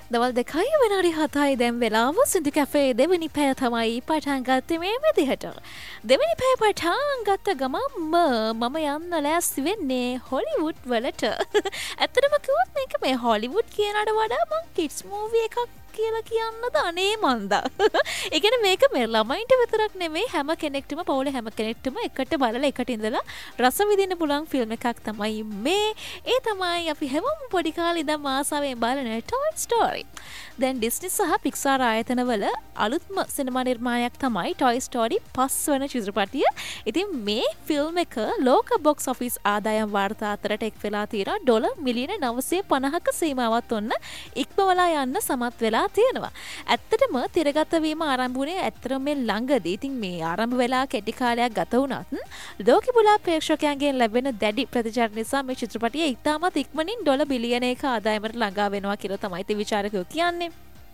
දවල් 2යි විනාඩි 7යි දැන් වෙලාව සින්දු කැෆේ දෙවෙනි පැය තමයි පටන් ගත්තේ මේ විදිහට. දෙවෙනි පැය පටන් ගත්ත ගමන්ම මම යන්න ලෑස්ති වෙන්නේ හොලිවුඩ් වලට. ඇත්තටම කිව්වොත් මේක මේ හොලිවුඩ් කියනට වඩා මං කිඩ්ස් මූවි එකක් කියලා කියන්නද අනේ මන්දා. ඒ කියන්නේ මේක මේ ළමයින්ට විතරක් නෙමෙයි හැම කෙනෙක්ටම පවුලේ හැම කෙනෙක්ටම එකට බලලා එකට ඉඳලා රස විඳින්න පුළුවන් ෆිල්ම් එකක් තමයි මේ. ඒ තමයි අපි හැමෝම පොඩි කාලේ ඉඳන් ආසාවෙන් බලන Toy Story. දැන් ඩිස්නි සහ පික්සාර් ආයතනවල අලුත්ම සිනමා නිර්මාණයක් තමයි Toy Story 5 වෙනි චිත්‍රපටිය. ඉතින් මේ ෆිල්ම් එක ලෝක බොක්ස් ඔෆිස් ආදායම් වාර්තා අතරට එක් වෙලා තියෙනවා ඩොලර් මිලියන 950ක සීමාවත් ඔන්න ඉක්මවලා යන්න සමත් වෙලා තියෙනවා. ඇත්තටම තිරගත වීම ආරම්භ වුණේ ඇත්තටම මේ ළඟදී. ඉතින් මේ ආරම්භ වෙලා කෙටි කාලයක් ගත වුණත් ලෝකෙ පුරා ප්‍රේක්ෂකයන්ගෙන් ලැබෙන දැඩි ප්‍රතිචාර නිසා මේ චිත්‍රපටිය ඉතාමත් ඉක්මනින් ඩොලර් බිලියනයක ආදායමකට ළඟා වෙනවා කියලා තමයි ඉතින් විචාරකයෝ කියන්නේ.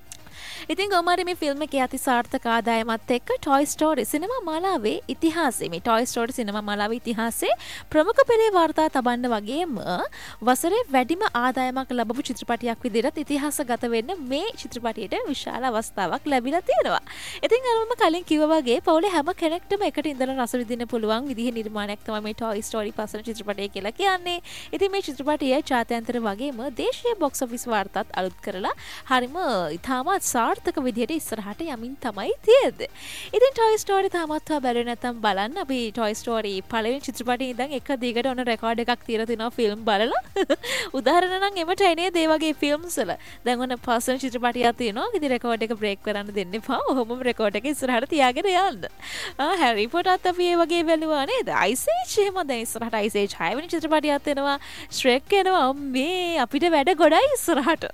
ඉතින් කොමාරි මේ ෆිල්ම් එකේ අති සාර්ථක ආදායමත් එක්ක Toy Story සිනමා මාලාවේ ඉතිහාසයේ මේ Toy Story සිනමා මාලාවේ ඉතිහාසයේ ප්‍රමුඛ පෙළේ වාර්තා තබන්න වගේම වසරේ වැඩිම ආදායමක් ලැබපු චිත්‍රපටයක් විදිහට ඉතිහාසගත වෙන්න මේ චිත්‍රපටියට විශාල අවස්ථාවක් ලැබිලා තියෙනවා. ඉතින් අරම කලින් කිව්වා වගේ පවුලේ හැම කෙනෙක්ටම එකට ඉඳලා රස විඳින්න පුළුවන් විදිහේ නිර්මාණයක් තමයි මේ Toy Story 5 චිත්‍රපටය කියලා කියන්නේ. ඉතින් මේ චිත්‍රපටිය ජාත්‍යන්තර වගේම දේශීය බොක්ස් ඔෆිස් වාර්තාත් අලුත් කරලා හරිම ඉතාමත් සාර්ථක විදිහට ඉස්සරහට යමින් තමයි තියෙන්නේ. ඉතින් Toy Story තාමත් බැලුවේ නැත්නම් බලන්න අපි Toy Story පළවෙනි චිත්‍රපටයේ ඉඳන් එක දිගට ඔන්න රෙකෝඩ් එකක් තියලා තිනවා ෆිල්ම් බලලා. උදාහරණ නම් එමට එනේ ඒ වගේ ෆිල්ම්ස් වල. දැන් ඔන්න පස්වෙනි චිත්‍රපටියක් තියෙනවා. ඉතින් රෙකෝඩ් එක බ්‍රේක් කරන්න දෙන්න එපා. ඔහොම රෙකෝඩ් එක ඉස්සරහට තියාගෙන යන්න. හැරි පොටර්ත් අපි ඒ වගේ බැලුවා නේද? Ice Age එහෙම දැන් ඉස්සරහට Ice Age 6 වෙනි චිත්‍රපටියක් එනවා. Shrek එනවා. මේ අපිට වැඩ ගොඩයි ඉස්සරහට.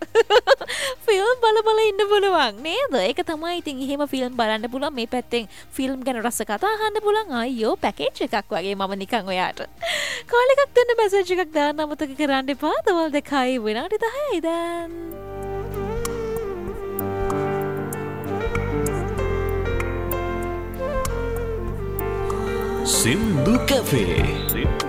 ෆිල්ම් බල ඉන්න පුළුවන්. නේද? ඒක තමයි ඉතින් එහෙම ෆිල්ම් බලන්න පුළුවන් මේ පැත්තෙන් ෆිල්ම් ගැන රස කතා අහන්න පුළුවන් අයියෝ පැකේජ් එකක් වගේ මම නිකන් ඔයාට කෝල් එකක් දෙන්න මැසේජ් එකක් දාන්න අමතක කරන්න එපා. දවල් 2යි විනාඩි 10යි දැන් සින්දු කැෆේ